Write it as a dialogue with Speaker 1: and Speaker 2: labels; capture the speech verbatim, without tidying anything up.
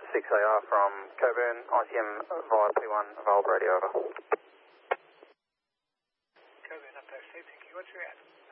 Speaker 1: six A R from Coburn, I C M via P one, Valve radio, over.
Speaker 2: Coburn, up there, Steve, thank you. What's your ad?